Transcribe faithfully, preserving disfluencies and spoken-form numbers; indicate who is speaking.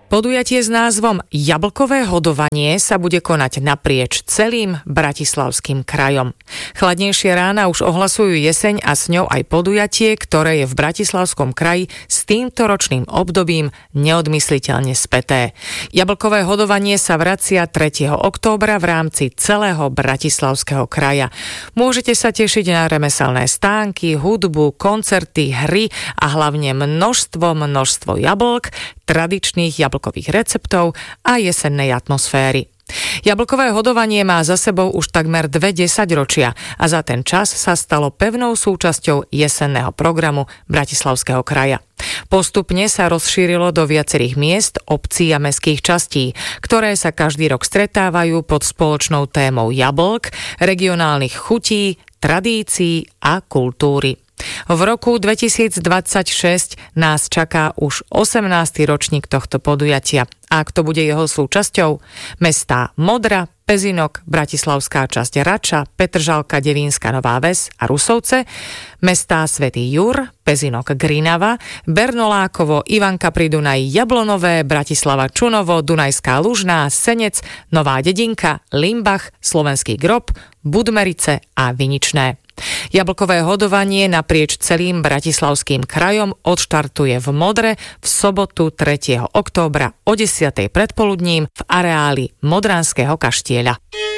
Speaker 1: Podujatie s názvom Jablkové hodovanie sa bude konať naprieč celým Bratislavským krajom. Chladnejšie rána už ohlasujú jeseň a s ňou aj podujatie, ktoré je v Bratislavskom kraji s týmto ročným obdobím neodmysliteľne späté. Jablkové hodovanie sa vracia tretieho októbra v rámci celého Bratislavského kraja. Môžete sa tešiť na remeselné stánky, hudbu, koncerty, hry a hlavne množstvo, množstvo jablk, tradičných jablkových receptov a jesennej atmosféry. Jablkové hodovanie má za sebou už takmer dve desaťročia a za ten čas sa stalo pevnou súčasťou jesenného programu Bratislavského kraja. Postupne sa rozšírilo do viacerých miest, obcí a mestských častí, ktoré sa každý rok stretávajú pod spoločnou témou jablk, regionálnych chutí, tradícií a kultúry. V roku dvetisícdvadsaťšesť nás čaká už osemnásty ročník tohto podujatia. A kto bude jeho súčasťou? Mestá Modra, Pezinok, Bratislavská časť Rača, Petržalka, Devínska Nová Ves a Rusovce, mestá Svätý Jur, Pezinok, Grinava, Bernolákovo, Ivanka pri Dunaji, Jablonové, Bratislava Čunovo, Dunajská Lužná, Senec, Nová Dedinka, Limbach, Slovenský Grob, Budmerice a Viničné. Jablkové hodovanie naprieč celým Bratislavským krajom odštartuje v Modre v sobotu tretieho októbra o desiatej predpoludním v areáli Modranského kaštieľa.